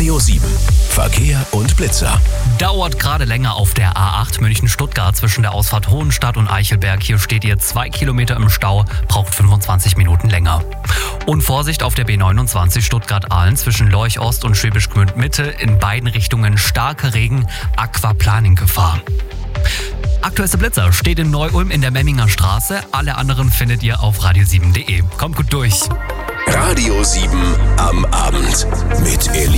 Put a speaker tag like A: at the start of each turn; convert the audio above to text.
A: Radio 7. Verkehr und Blitzer.
B: Dauert gerade länger auf der A8 München-Stuttgart zwischen der Ausfahrt Hohenstadt und Eichelberg. Hier steht ihr 2 Kilometer im Stau, braucht 25 Minuten länger. Und Vorsicht auf der B29 Stuttgart-Ahlen zwischen Lorch-Ost und Schwäbisch Gmünd-Mitte. In beiden Richtungen starker Regen, Aquaplaning-Gefahr. Aktuellste Blitzer steht in Neu-Ulm in der Memminger Straße. Alle anderen findet ihr auf radio7.de. Kommt gut durch.
A: Radio 7 am Abend mit